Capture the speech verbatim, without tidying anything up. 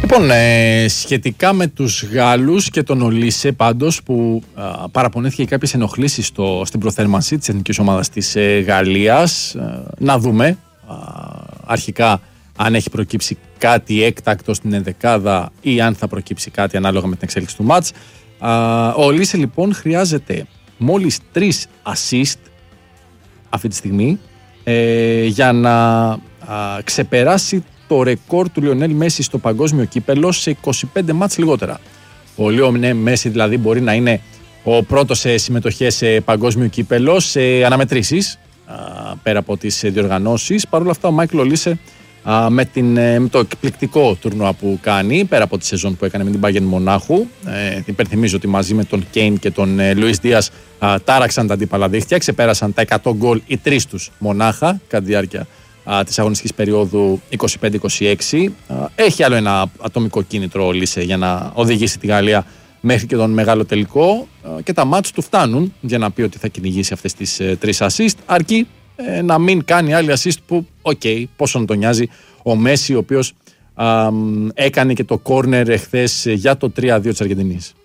Λοιπόν, ε, σχετικά με τους Γάλλους και τον Ολίσε πάντως που α, παραπονέθηκε κάποιες ενοχλήσεις στο, στην προθέρμανση της εθνικής ομάδας της ε, Γαλλίας, ε, να δούμε α, αρχικά αν έχει προκύψει κάτι έκτακτο στην ενδεκάδα ή αν θα προκύψει κάτι ανάλογα με την εξέλιξη του μάτς. Α, ο Ολίσε λοιπόν χρειάζεται μόλις τρεις assist αυτή τη στιγμή ε, για να α, ξεπεράσει το ρεκόρ του Λιονέλ Μέση στο παγκόσμιο κύπελο σε είκοσι πέντε μάτς λιγότερα. Ο Λιονέλ Μέση δηλαδή μπορεί να είναι ο πρώτος σε συμμετοχές σε παγκόσμιο κύπελο, σε αναμετρήσεις α, πέρα από τις διοργανώσεις. Παρ' όλα αυτά ο Μάικλ Ολίσε α, με, την, με το εκπληκτικό τουρνουά που κάνει, πέρα από τη σεζόν που έκανε με την Bayern Μονάχου, ε, υπενθυμίζω ότι μαζί με τον Κέιν και τον ε, Λουίς Δίας α, τάραξαν τα αντίπαλα δίχτυα, ξεπέρασαν τα εκατό γκολ οι τρεις τους μονάχα κατά τη διάρκεια της αγωνιστικής περίοδου είκοσι πέντε είκοσι έξι. Έχει άλλο ένα ατομικό κίνητρο ο Λίσε για να οδηγήσει τη Γαλλία μέχρι και τον μεγάλο τελικό και τα μάτς του φτάνουν για να πει ότι θα κυνηγήσει αυτές τις τρεις assist, αρκεί ε, να μην κάνει άλλη assist που, οκ, okay, πόσο να τον νοιάζει ο Μέση, ο οποίος α, έκανε και το corner εχθές για το τρία δύο της Αργεντινής.